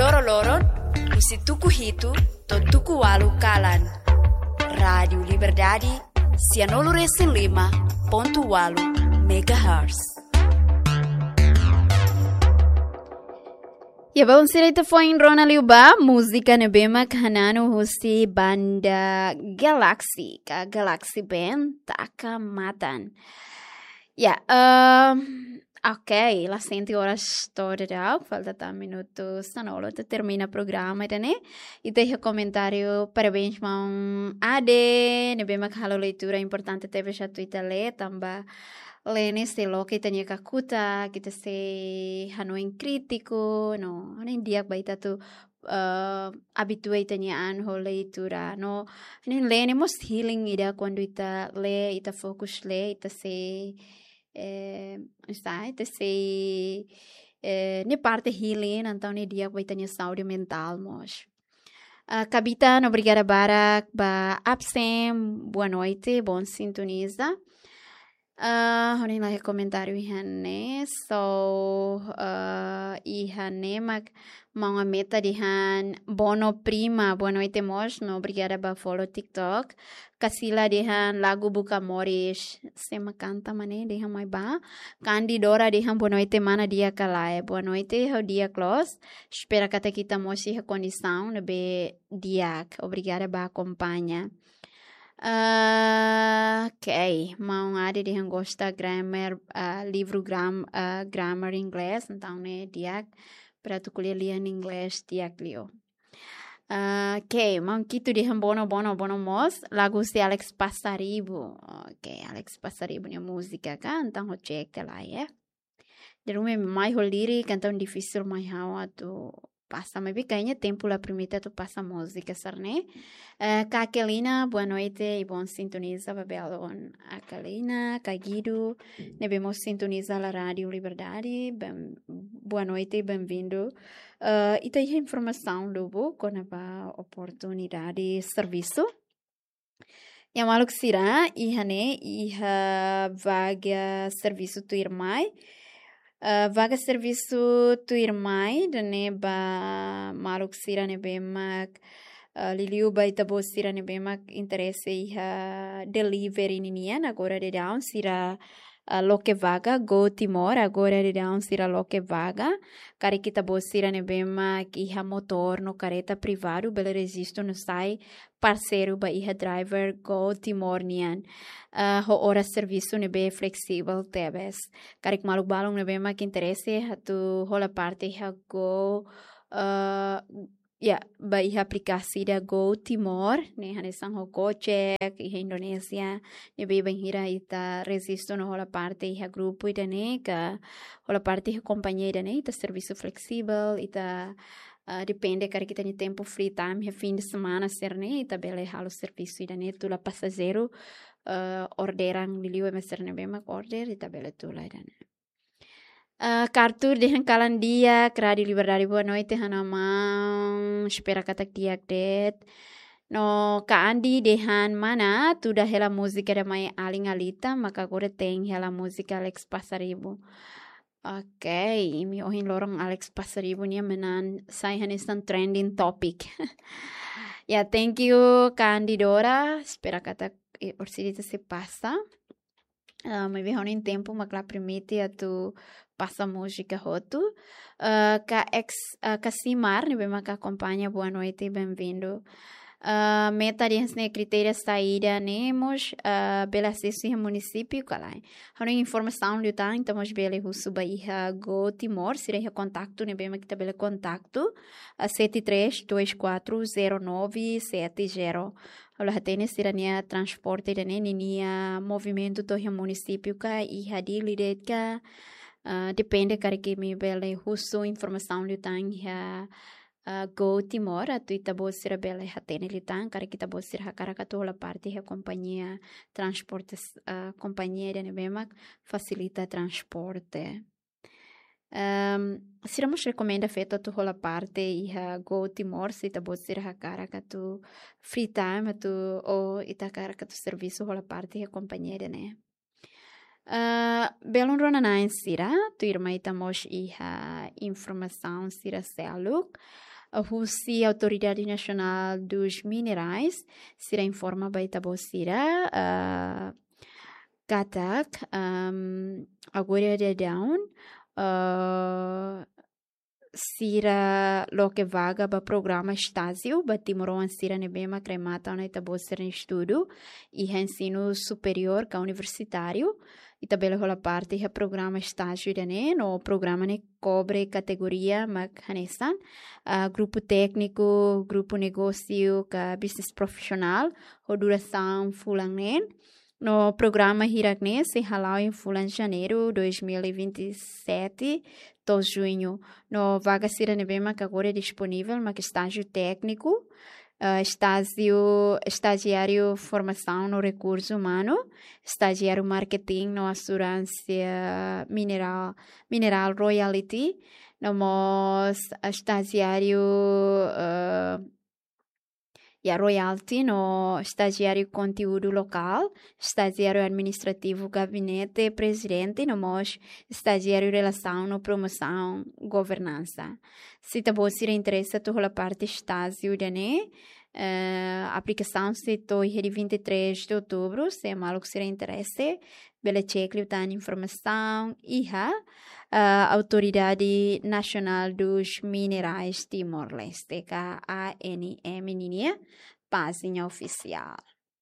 loro-loron, usi tuku hitu, to tuku walu kalan. Radio Liberdade, sianolo resen 5.8 MHz. Ya bawang sirita foin Rona Liuba, música nebema kanano husi banda Galaxy, ka Galaxy Band, taka matan. Ya, ok, la senti ora storia, falta minutos, sanolo, termina o programa, né? E deixa comentário, parabéns, mão ade, nebema kahalo leitura importante teve já tuita le, tamba lene se lo que tenia kakuta, kita se hanoin crítico, no, nem dia baita tu habituei tenia anho leitura, no, nem lene mos healing ida quando ita le, ita focus le, ita se ita se ne parte healing, então ne dia vai tenia saúde mental mos. Capitão, obrigada Barak, ba absem, boa noite, bom sintoniza. Honin lah comentário ihane so ihane mag mga meta dihan bono prima boa noite mos no obrigada ba follow TikTok kasila dihan lagu buka moris sema canta mane dihan mai ba Candidora dihan boa noite mana dia kalai boa noite how dia close espera kata kita mosi a condição nebe diak obrigada ba acompanha. Ok, mau ada di yang gosta grammar, livro grammar inglês, então né, diak, para tu kuliah lian inglês diak lio. Ok, mau kita di yang bono mos, lagu si Alex Passaribu. Ok, Alex Passaribu nya música kan, então ho check lá ya. Jadi mai ho lirik, então difícil mai hawa tu passa, mas kayaknya tempo la primita tu passa música, sarne. Kakelina, boa noite e bom sintoniza, babelon. Kakelina, Kaguido, nebemos sintoniza la Rádio Liberdade, boa noite e bem-vindo. E tem informação do com a oportunidade de serviço. Yang maluk sira, ihane, iha vaga serviço tu irmai. Vaga serviço tu irmai, dane ba maluk sira nebemak liliu ba itabo sira nebemak interesse iha delivery ninian agora de down sira loke vaga go Timor agora de down sira loke vaga kari kita bo sira nebemak iha motor no careta privado bele resisto no sai parceiro ba iha driver go Timor nian ho ora serviço nebe flexível tebes karik maluk balong nebemak interesse hatu hola parte iha go ya, ba iha aplikasi da Go Timor, ne hanesang ho Gojek, iha Indonesia, ne ba hira ita resisto no hola parte iha grupo ita ne, ka hola parte iha companhia ita ne, ita serviço flexível, ita depende kari kita ni tempo free time, iha fim de semana ser ne, ita bele halo serviço ita ne, tula passageiro, orderan liliu eme ser ne bemak order, ita bele tula ita ne. Kartu dehan kalan dia Rádio Liberdade boa noite hanamang espera katak diak det no ka andi dehan mana tu dah hela música da mai aling alita maka agora tem hela música Alex Passaribu. Ok, imi ohin lorong Alex Passaribu nia menan sai hanistan trending topic. Ya, thank you Candidora, espera katak orsidita se passa. Me vejo em tempo, mas lá permite a tu passa música roto. Casimar, né, bem que acompanha, boa noite e bem-vindo. Meta de critérios saída, nemos, pela acesso ao município, calai. Há informação do tá, então, mas bela russo Bahia Go Timor, se reha contato, né, bem que tá bela contato, 73240970. Olha, tem sirania transporte da nenia movimento do município ka e hadili de ka depende cara que me bela russo informação do tan ya Go Timor a tu itabo sira bela hatene litan cara que tabo sira cara ka toda parte a companhia transporte companhia da nebema facilita transporte. Siramos recomenda feito tu rola parte iha Go Timor se tabo sira cara ka tu free time tu o ita cara ka tu serviço rola parte a companhia né. Belum ronanan sira, tu irma itamos iha informação sira seluk. A Rússia, Autoridade Nacional dos Minerais, sira informa baita sira, katak, agora de down, sira lo que vaga ba programa estágio, batimoron sira nebema cremata na itabo sira estudo e ensino superior ka universitário. E também a parte do programa estágio no programa ne cobre categoria maghanesan, grupo técnico, grupo negócio, business profissional, a duração fulan no programa Hiragne se halau em fulan janeiro 2027 to junho. No vaga sira nebema que agora é disponível, mas estágio técnico, estagiário formação no recurso humano, estagiário marketing no assurância mineral royalty, nomos estagiário royalty no estagiário conteúdo local, estagiário administrativo gabinete presidente, nomos estagiário relação no promoção governança. Se você interessa toda a parte estágio dane, aplicação se toi de 23 de outubro, se é malo que se interesse, bela check o tan informação e Autoridade Nacional dos Minerais Timor-Leste, que a ANM, página oficial.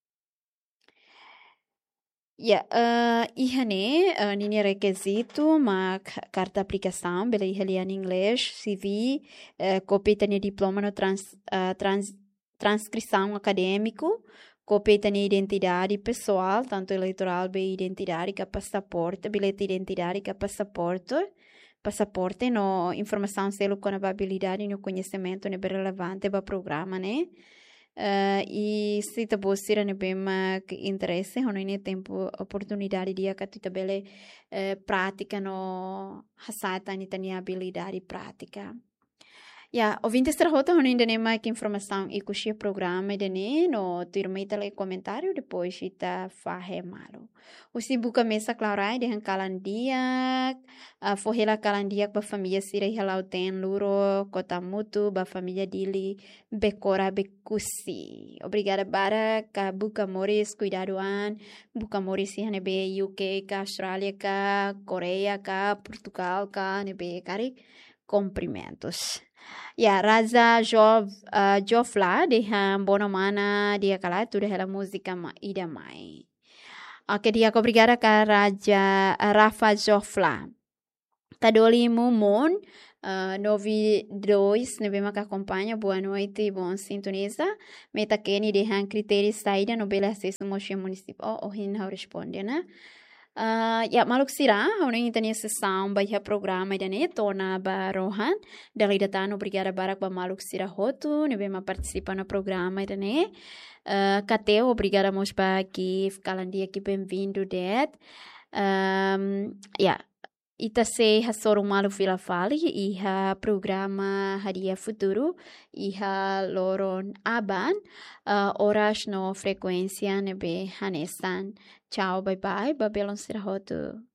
Nini requisito, ma carta aplicação, bela em inglês, CV, cópia de diploma no transcrição acadêmico, cópia de identidade pessoal, tanto eleitoral bem identidade que passaporte, bilhete de identidade que passaporte no informação selo com habilidade no conhecimento né relevante para o programa, né? E se te você ne bem que interesse, não é tempo oportunidade de que tu tabele prática no hasata ni tania habilidade prática. Ouvintes trahota não ainda nem mais que informação e cuxia programa de no tu irmã itale comentário depois ita fahe malo. O se buka mesa clarai de calandia, forrela calandia ba família sira halau ten luro kota mutu ba família dili bekora bekusi. Obrigada bara ka buka moris cuidadoan, buka moris hane be UK ka Austrália ka Coreia ka Portugal ka nebe kari cumprimentos. Raza Jofla de Bonomana dia kala tu de música ida mai. Dia obrigada ka Raja Rafa Jofla. Tadoli Mumon 92 nebe maka acompanha. Boa noite, bom sintoniza. Meta Kenny de critérios saída no bela acesso moche municipal. O não responde, né? Maluk sira, una intanya sessão baia programa idane tona barohan dali datano obrigada barak ba maluk sira hotu nebe ma participa no programa idane Cateu obrigada mos ba gif kalandia que bem-vindo det ita se hasoro malu fila fali iha programa hadia futuro iha loron aban horas no frequência nebe hanesan. Tchau, bye bye, Babylon Sirahoto.